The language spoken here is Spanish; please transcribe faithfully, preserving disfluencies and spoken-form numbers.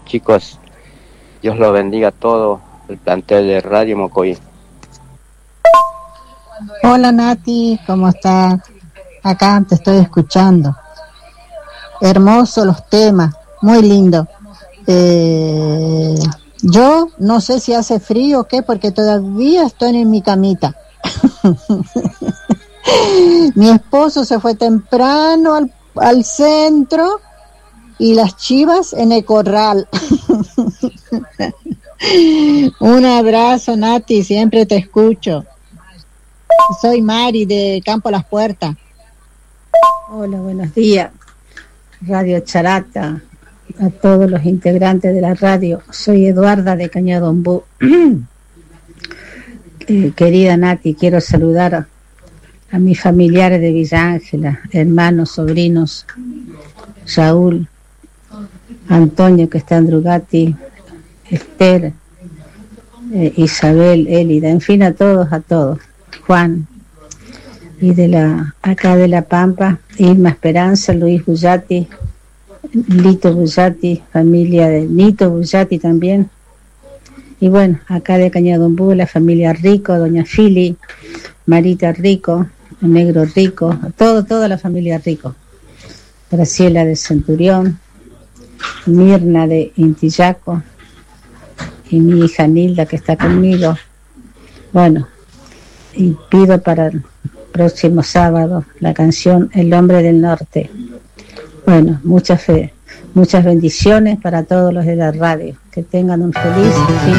chicos. Dios los bendiga a todos, el plantel de Radio Mocoí. Hola Nati, ¿cómo estás? Acá te estoy escuchando. Hermosos los temas, muy lindo. Eh, yo no sé si hace frío o qué, porque todavía estoy en mi camita. Mi esposo se fue temprano al, al centro y las chivas en el corral. Un abrazo, Nati, siempre te escucho. Soy Mari de Campo Las Puertas. Hola, buenos días. Radio Charata, a todos los integrantes de la radio. Soy Eduarda de Cañadombú. eh, querida Nati, quiero saludar a, a mis familiares de Villa Ángela, hermanos, sobrinos, Raúl, Antonio que está en Drugati, Esther, eh, Isabel, Elida, en fin, a todos, a todos. Juan, y de la acá de La Pampa, Irma Esperanza, Luis Bullati, Lito Bullati, familia de Nito Bullati también, y bueno, acá de Cañadombú, la familia Rico, doña Fili, Marita Rico, Negro Rico, todo, toda la familia Rico, Graciela de Centurión, Mirna de Intillaco, y mi hija Nilda que está conmigo. Bueno, y pido para el próximo sábado la canción El Hombre del Norte. Bueno, mucha fe, muchas bendiciones para todos los de la radio. Que tengan un feliz fin.